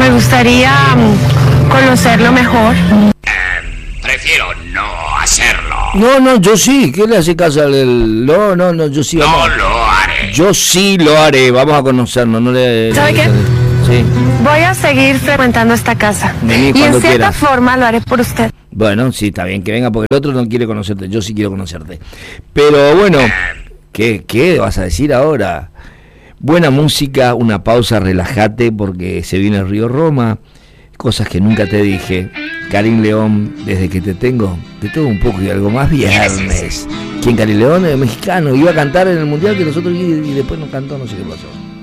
Me gustaría conocerlo mejor. Prefiero no hacerlo. No, yo sí. ¿Qué le hace caso al...? No, yo sí. No lo haré. Yo sí lo haré. Vamos a conocernos. No le... ¿Sabe qué? Sí. Voy a seguir frecuentando esta casa. Vení Y en cuando cierta quieras. forma lo haré por usted. Bueno, sí, está bien que venga porque el otro no quiere conocerte. Yo sí quiero conocerte. Pero bueno, ¿qué vas a decir ahora? Buena música, una pausa, relájate porque se viene el río Roma. Cosas que nunca te dije. Karim León, desde que te tengo de todo un poco y algo más, viernes. ¿Quién? Karim León, mexicano, iba a cantar en el mundial que nosotros y después no cantó, no sé qué pasó.